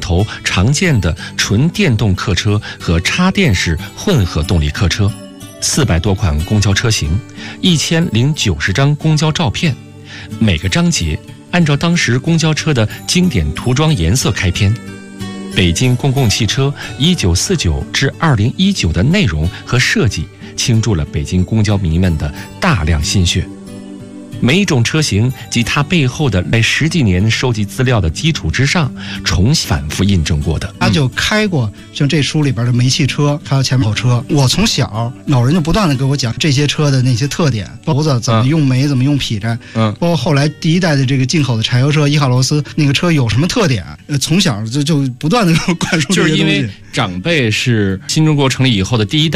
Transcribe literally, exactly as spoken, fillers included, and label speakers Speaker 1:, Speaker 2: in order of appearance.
Speaker 1: 头常见的纯电动客车和插电式混合动力客车，四百多款公交车型，一千零九十张公交照片，每个章节按照当时公交车的经典涂装颜色开篇。北京公共汽车一九四九至二零一九的内容和设计，倾注了北京公交迷们的大量心血。每一种车型及它背后的在十几年收集资料的基础之上，重反复印证过的。
Speaker 2: 他就开过像这书里边的煤气车，还有前跑车。我从小老人就不断的给我讲这些车的那些特点，包括怎么用煤、嗯、怎么用劈柴，嗯，包括后来第一代的这个进口的柴油车伊卡罗斯那个车有什么特点，呃，从小就就不断的给我灌输这些东西。
Speaker 1: 就是因为长辈是新中国成立以后的第一代。